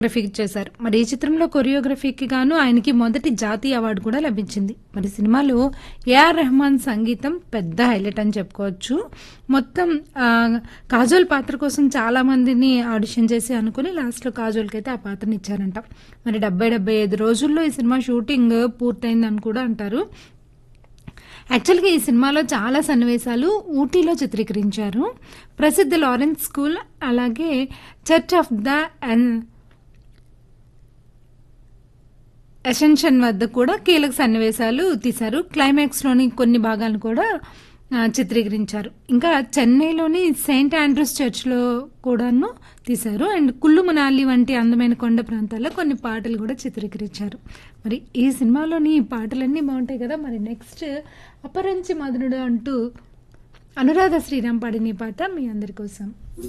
Choreography చేశారు. మరి ఈ చిత్రంలో కొరియోగ్రఫీకి గాను ఆయనకి మొదటి జాతీయ అవార్డు కూడా లభించింది. మరి సినిమాలో ఏఆర్ రెహమాన్ సంగీతం పెద్ద హైలైట్ అని చెప్పుకోవచ్చు. మొత్తం కాజోల్ పాత్ర కోసం చాలా మందిని ఆడిషన్ చేసి అనుకుని లాస్ట్లో కాజోల్కి అయితే ఆ పాత్రని ఇచ్చారంట. మరి 75 రోజుల్లో ఈ సినిమా షూటింగ్ పూర్తయిందని కూడా అంటారు. యాక్చువల్గా ఈ సినిమాలో చాలా సన్నివేశాలు ఊటీలో చిత్రీకరించారు. ప్రసిద్ధ లారెన్స్ స్కూల్ అలాగే చర్చ్ ఆఫ్ ద అసెన్షన్ వద్ద కూడా కీలక సన్నివేశాలు తీశారు. క్లైమాక్స్లోని కొన్ని భాగాలను కూడా చిత్రీకరించారు. ఇంకా చెన్నైలోని సెయింట్ ఆండ్రూస్ చర్చ్లో కూడాను తీశారు. అండ్ కుల్లు మనాలి వంటి అందమైన కొండ ప్రాంతాల్లో కొన్ని పాటలు కూడా చిత్రీకరించారు. మరి ఈ సినిమాలోని పాటలన్నీ బాగుంటాయి కదా. మరి నెక్స్ట్ అపరంచి మధునుడు అంటూ అనురాధ శ్రీరామ్ పాడిన పాట మీ అందరి కోసం.